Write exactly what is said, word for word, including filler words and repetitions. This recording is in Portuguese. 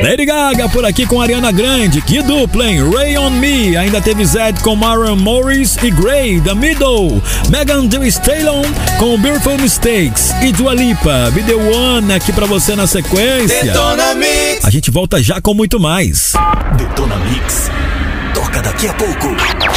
Lady Gaga por aqui com Ariana Grande. Que dupla, hein? Ray on Me. Ainda teve Zed com Maren Morris e Grey, The Middle. Megan Thee Stallion com Beautiful Mistakes. E Dua Lipa, Be The One aqui pra você na sequência. Detona Mix. A gente volta já com muito mais. Detona Mix. Toca daqui a pouco.